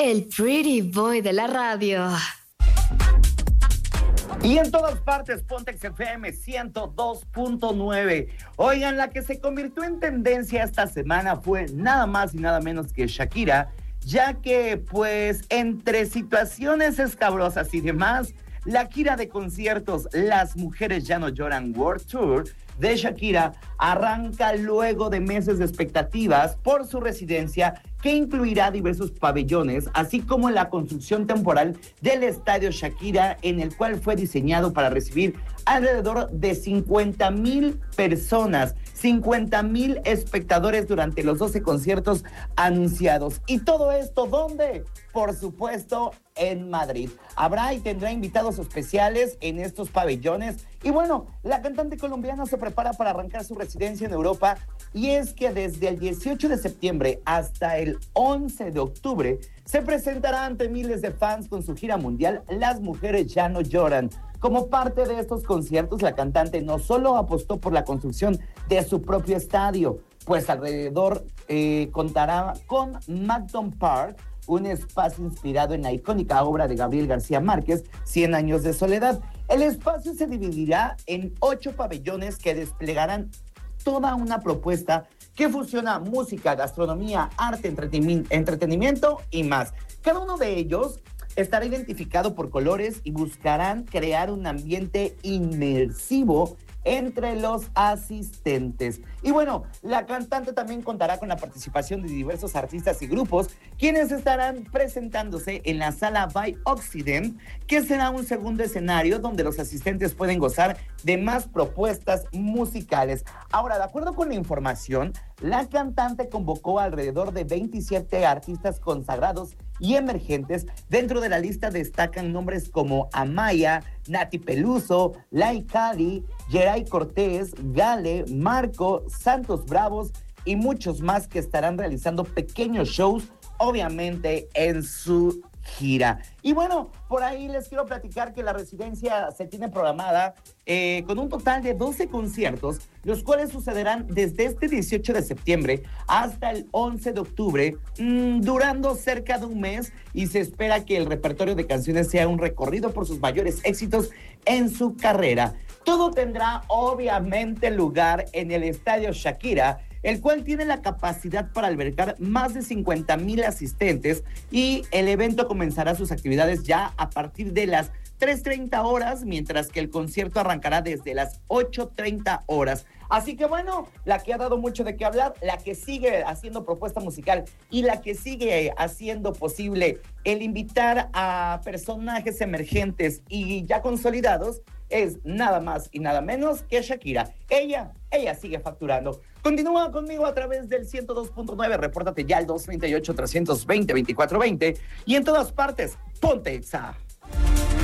el pretty boy de la radio. Y en todas partes, Pontex FM 102.9. Oigan, la que se convirtió en tendencia esta semana fue nada más y nada menos que Shakira, ya que, pues, entre situaciones escabrosas y demás, la gira de conciertos Las Mujeres Ya No Lloran World Tour de Shakira arranca luego de meses de expectativas por su residencia, que incluirá diversos pabellones, así como la construcción temporal del Estadio Shakira, en el cual fue diseñado para recibir alrededor de 50,000 personas, 50,000 espectadores durante los 12 conciertos anunciados. ¿Y todo esto dónde? Por supuesto, en Madrid. Habrá y tendrá invitados especiales en estos pabellones. Y bueno, la cantante colombiana se prepara para arrancar su residencia en Europa, y es que desde el 18 de septiembre hasta el 11 de octubre se presentará ante miles de fans con su gira mundial Las Mujeres Ya No Lloran. Como parte de estos conciertos, la cantante no solo apostó por la construcción de su propio estadio, pues alrededor contará con Magdon Park, un espacio inspirado en la icónica obra de Gabriel García Márquez, 100 años de soledad. El espacio se dividirá en 8 pabellones que desplegarán toda una propuesta que fusiona música, gastronomía, arte, entretenimiento y más. Cada uno de ellos estará identificado por colores y buscarán crear un ambiente inmersivo entre los asistentes. Y bueno, la cantante también contará con la participación de diversos artistas y grupos, quienes estarán presentándose en la sala by Occident, que será un segundo escenario donde los asistentes pueden gozar de más propuestas musicales. Ahora, de acuerdo con la información, la cantante convocó alrededor de 27 artistas consagrados y emergentes. Dentro de la lista destacan nombres como Amaya, Nati Peluso, Lai Cali, Geray Cortés, Gale, Marco, Santos Bravos y muchos más, que estarán realizando pequeños shows, obviamente, en su gira. Y bueno, por ahí les quiero platicar que la residencia se tiene programada con un total de 12 conciertos, los cuales sucederán desde este 18 de septiembre hasta el 11 de octubre, durando cerca de un mes, y se espera que el repertorio de canciones sea un recorrido por sus mayores éxitos en su carrera. Todo tendrá obviamente lugar en el Estadio Shakira, el cual tiene la capacidad para albergar más de 50,000 asistentes, y el evento comenzará sus actividades ya a partir de las 3:30 horas, mientras que el concierto arrancará desde las 8:30 horas. Así que bueno, la que ha dado mucho de qué hablar, la que sigue haciendo propuesta musical y la que sigue haciendo posible el invitar a personajes emergentes y ya consolidados, es nada más y nada menos que Shakira. Ella sigue facturando. Continúa conmigo a través del 102.9, repórtate ya al 238-320-2420 y en todas partes, ponte Exa.